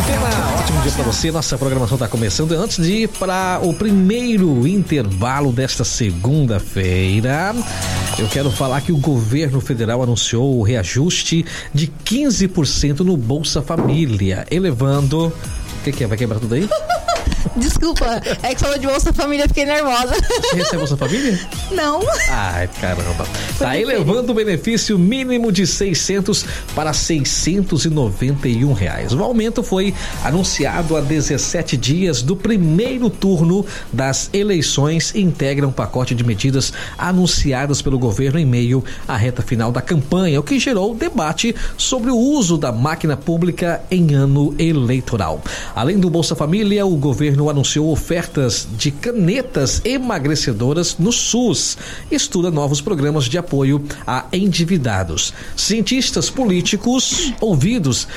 Pena, ótimo dia para você. Nossa programação está começando. Antes de ir para o primeiro intervalo desta segunda-feira, eu quero falar que o governo federal anunciou o reajuste de 15% no Bolsa Família, elevando... O que é? Vai quebrar tudo aí? Desculpa, é que falou de Bolsa Família, fiquei nervosa. Você recebe Bolsa Família? Não. Ai, caramba. Tá elevando o benefício mínimo de 600 para 691 reais. O aumento foi anunciado há 17 dias do primeiro turno das eleições e integra um pacote de medidas anunciadas pelo governo em meio à reta final da campanha, o que gerou debate sobre o uso da máquina pública em ano eleitoral. Além do Bolsa Família, o governo anunciou ofertas de canetas emagrecedoras no SUS. Estuda novos programas de apoio a endividados. Cientistas políticos ouvidos